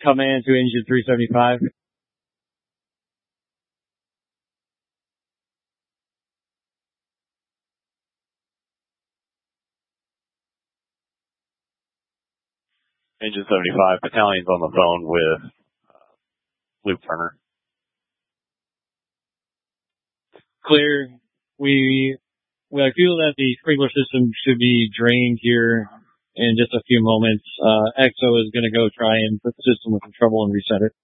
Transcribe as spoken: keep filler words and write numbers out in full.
Come in to engine three seventy-five. Engine seventy-five, battalion's on the phone with uh, Luke Turner. Clear. We, we I feel that the sprinkler system should be drained here in just a few moments. Uh, X O is going to go try and put the system with some trouble and reset it.